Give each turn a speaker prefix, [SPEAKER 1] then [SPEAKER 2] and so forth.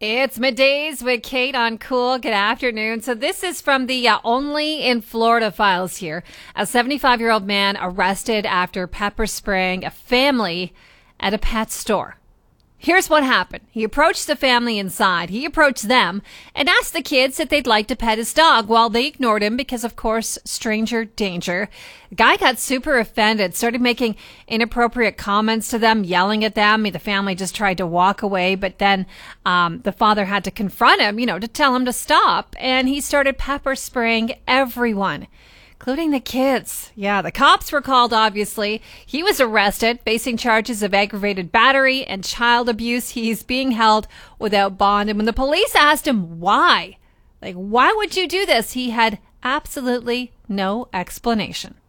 [SPEAKER 1] It's middays with Kate on Cool. Good afternoon. So this is from the Only in Florida files here. A 75-year-old man arrested after pepper spraying a family at a pet store. Here's what happened. He approached the family inside. He approached them and asked the kids if they'd like to pet his dog. Well, they ignored him because, of course, stranger danger. The guy got super offended, started making inappropriate comments to them, yelling at them. The family just tried to walk away, but then the father had to confront him, to tell him to stop. And he started pepper spraying everyone, including the kids. Yeah, the cops were called, obviously. He was arrested, facing charges of aggravated battery and child abuse. He's being held without bond. And when the police asked him why would you do this? He had absolutely no explanation.